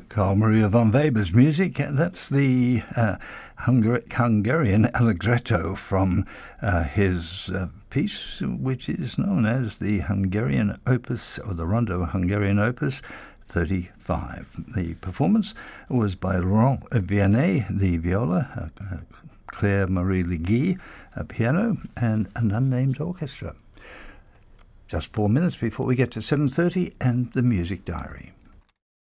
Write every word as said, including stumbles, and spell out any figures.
Carl Maria von Weber's music. That's the uh, Hungar- Hungarian Allegretto from uh, his uh, piece, which is known as the Hungarian Opus, or the Rondo Hungarian Opus thirty-five. The performance was by Laurent Vianney, the viola, uh, Claire Marie Legui, a piano, and an unnamed orchestra. Just four minutes before we get to seven thirty and the Music Diary.